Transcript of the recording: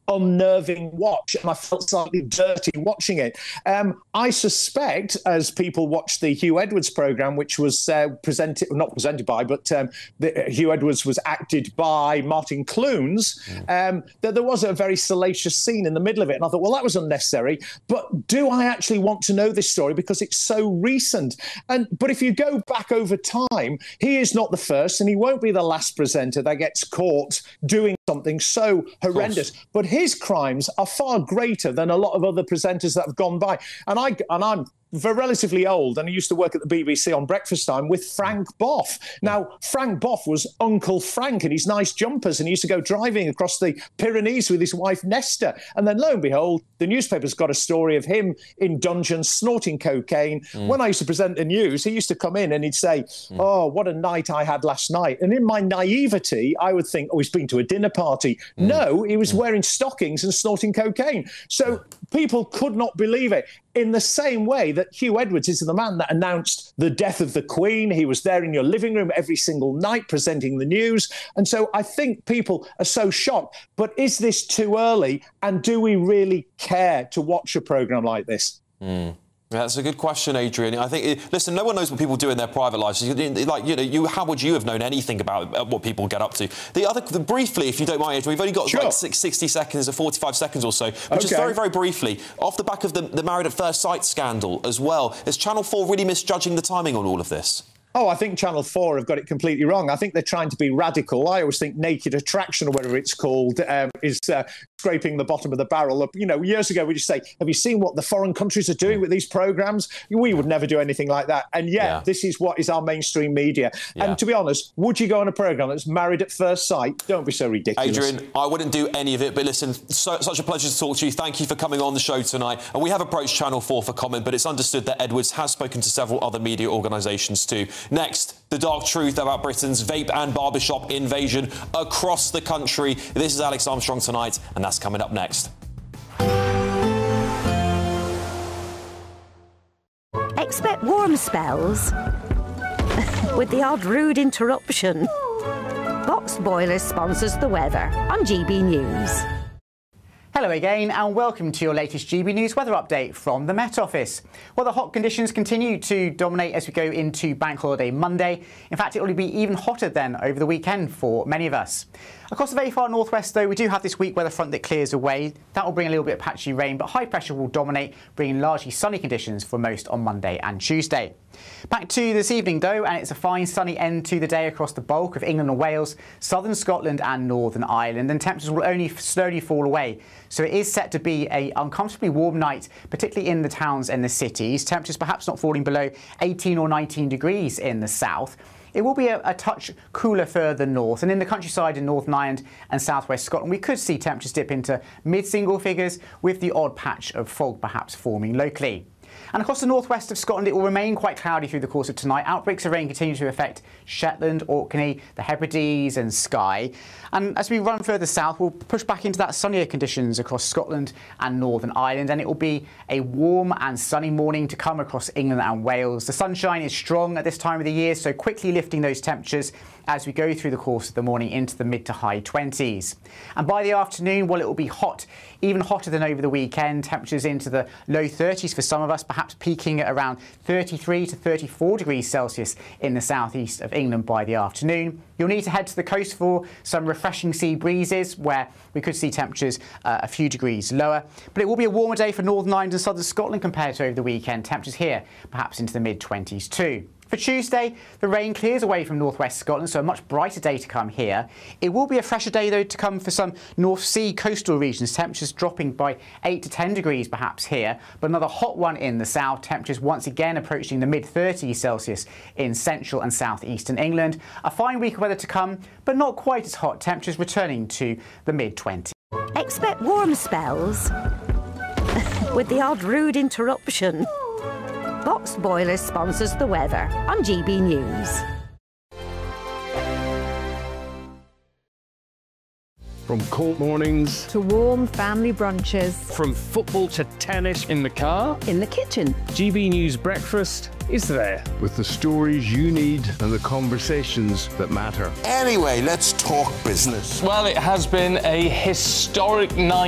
unnerving watch, and I felt slightly dirty watching it. I suspect, as people watched the Hugh Edwards programme, which was not presented by, but Hugh Edwards was acted by Martin Clunes, that there was a very salacious scene in the middle of it. And I thought, well, that was unnecessary. But do I actually want to know this story? Because it's so recent. But if you go back over time, he is not the first and he won't be the last presenter that gets caught doing something so horrendous. But his crimes are far greater than a lot of other presenters that have gone by. And I'm relatively old, and I used to work at the BBC on breakfast time with Frank Boff. Now, Frank Boff was Uncle Frank in his nice jumpers, and he used to go driving across the Pyrenees with his wife Nesta. And then, lo and behold, the newspaper's got a story of him in dungeons snorting cocaine. When I used to present the news, he used to come in and he'd say, oh, what a night I had last night. And in my naivety, I would think, oh, he's been to a dinner party. No, he was wearing stockings and snorting cocaine. So people could not believe it. In the same way that Hugh Edwards is the man that announced the death of the Queen. He was there in your living room every single night presenting the news. And so I think people are so shocked. But is this too early? And do we really care to watch a programme like this? Yeah, that's a good question, Adrian. I think, listen, no one knows what people do in their private lives. How would you have known anything about what people get up to? Briefly, if you don't mind, Adrian, we've only got like 60 seconds or 45 seconds or so, but just very, very briefly, off the back of the Married at First Sight scandal as well, is Channel 4 really misjudging the timing on all of this? Oh, I think Channel 4 have got it completely wrong. I think they're trying to be radical. I always think Naked Attraction, or whatever it's called, is scraping the bottom of the barrel. You know, years ago, we just say, have you seen what the foreign countries are doing with these programmes? We would never do anything like that. And yet, this is what is our mainstream media. And to be honest, would you go on a programme that's Married at First Sight? Don't be so ridiculous. Adrian, I wouldn't do any of it. But listen, such a pleasure to talk to you. Thank you for coming on the show tonight. And we have approached Channel 4 for comment, but it's understood that Edwards has spoken to several other media organisations too. Next, the dark truth about Britain's vape and barbershop invasion across the country. This is Alex Armstrong Tonight, and that's coming up next. Expect warm spells with the odd rude interruption. Box Boilers sponsors the weather on GB News. Hello again and welcome to your latest GB News weather update from the Met Office. Well, the hot conditions continue to dominate as we go into Bank Holiday Monday. In fact, it will be even hotter then over the weekend for many of us. Across the very far northwest, though, we do have this weak weather front that clears away. That will bring a little bit of patchy rain, but high pressure will dominate, bringing largely sunny conditions for most on Monday and Tuesday. Back to this evening, though, and it's a fine sunny end to the day across the bulk of England and Wales, southern Scotland and Northern Ireland, and temperatures will only slowly fall away. So it is set to be an uncomfortably warm night, particularly in the towns and the cities. Temperatures perhaps not falling below 18 or 19 degrees in the south. It will be a touch cooler further north, and in the countryside in Northern Ireland and southwest Scotland, we could see temperatures dip into mid-single figures with the odd patch of fog perhaps forming locally. And across the northwest of Scotland, it will remain quite cloudy through the course of tonight. Outbreaks of rain continue to affect Shetland, Orkney, the Hebrides and Skye. And as we run further south, we'll push back into that sunnier conditions across Scotland and Northern Ireland. And it will be a warm and sunny morning to come across England and Wales. The sunshine is strong at this time of the year, so quickly lifting those temperatures as we go through the course of the morning into the mid to high 20s. And by the afternoon, well, it will be hot, even hotter than over the weekend. Temperatures into the low 30s for some of us, perhaps peaking at around 33 to 34 degrees Celsius in the southeast of England by the afternoon. You'll need to head to the coast for some refreshing sea breezes, where we could see temperatures a few degrees lower. But it will be a warmer day for Northern Ireland and southern Scotland compared to over the weekend. Temperatures here perhaps into the mid-20s too. For Tuesday, the rain clears away from northwest Scotland, so a much brighter day to come here. It will be a fresher day, though, to come for some North Sea coastal regions. Temperatures dropping by 8 to 10 degrees perhaps here, but another hot one in the south. Temperatures once again approaching the mid-30s Celsius in central and southeastern England. A fine week of weather to come, but not quite as hot. Temperatures returning to the mid-20s. Expect warm spells with the odd rude interruption. Box Boilers sponsors the weather on GB News. From cold mornings to warm family brunches, from football to tennis in the car, in the kitchen, GB News Breakfast is there. With the stories you need and the conversations that matter. Anyway, let's talk business. Well, it has been a historic night